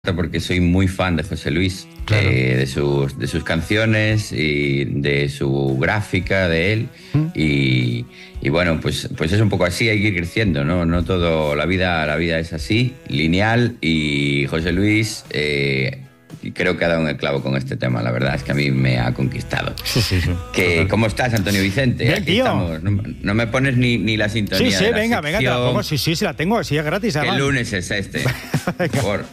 porque soy muy fan de José Luis, Claro. de sus canciones y de su gráfica de él. Y bueno, pues es un poco así, hay que ir creciendo, ¿no? No todo, la vida es así, lineal, y José Luis creo que ha dado un clavo con este tema. La verdad es que a mí me ha conquistado. Sí. ¿Cómo estás, Antonio Vicente? Bien, Aquí tío. estamos. No me pones ni la sintonía Sí, de la venga, te la pongo. sección. Sí, la tengo, así es gratis. ¿Qué además. lunes es este? Por favor.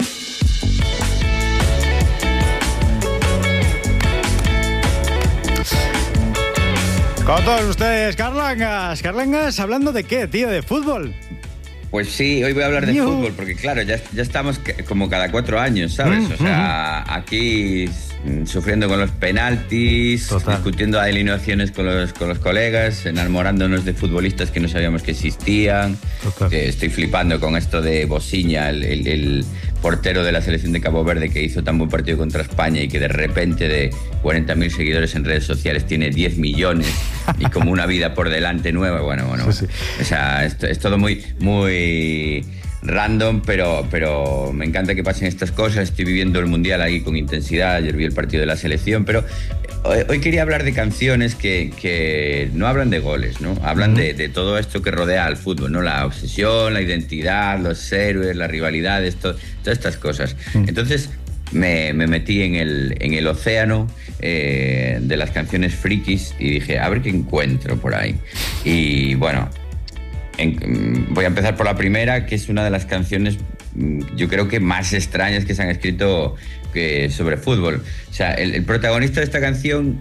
Con todos ustedes, Carlangas. Carlangas, ¿hablando de qué, tío? ¿De fútbol? Pues sí, hoy voy a hablar de Yuhu. fútbol, porque claro, ya estamos como cada 4 años, ¿sabes? O sea, aquí sufriendo con los penaltis, Total. discutiendo alineaciones con los colegas, enamorándonos de futbolistas que no sabíamos que existían. Total. Estoy flipando con esto de Bosiña, el portero de la selección de Cabo Verde, que hizo tan buen partido contra España y que de repente de 40.000 seguidores en redes sociales tiene 10 millones y como una vida por delante nueva. Bueno. Sí. O sea, esto es todo muy random, pero me encanta que pasen estas cosas. Estoy viviendo el Mundial ahí con intensidad. Ayer vi el partido de la selección, pero hoy quería hablar de canciones que no hablan de goles, ¿no? Hablan de todo esto que rodea al fútbol, ¿no? La obsesión, la identidad, los héroes, las rivalidades, todas estas cosas. Entonces me metí en el océano de las canciones frikis y dije, a ver qué encuentro por ahí. Y bueno, voy a empezar por la primera, que es una de las canciones, yo creo que más extrañas que se han escrito sobre fútbol. O sea, el protagonista de esta canción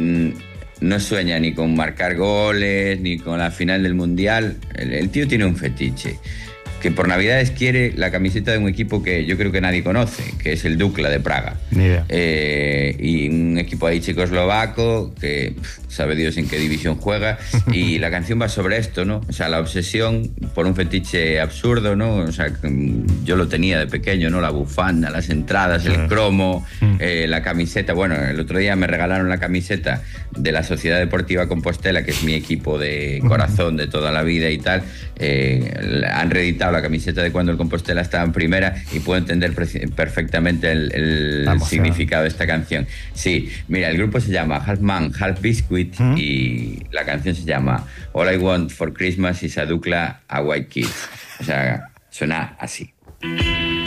no sueña ni con marcar goles, ni con la final del Mundial. El tío tiene un fetiche, que por Navidades quiere la camiseta de un equipo que yo creo que nadie conoce, que es el Dukla de Praga. Ni idea. Y un equipo ahí checoslovaco que sabe Dios en qué división juega. Y la canción va sobre esto, ¿no? O sea, la obsesión por un fetiche absurdo, ¿no? O sea, yo lo tenía de pequeño, ¿no? La bufanda, las entradas, el cromo, la camiseta. Bueno, el otro día me regalaron la camiseta de la Sociedad Deportiva Compostela, que es mi equipo de corazón de toda la vida y tal. Han reeditado la camiseta de cuando el Compostela estaba en primera y puedo entender perfectamente el significado de esta canción. Sí, mira, el grupo se llama Half Man, Half Biscuit y la canción se llama All I Want for Christmas is a Dukla, a White Kid. O sea, suena así.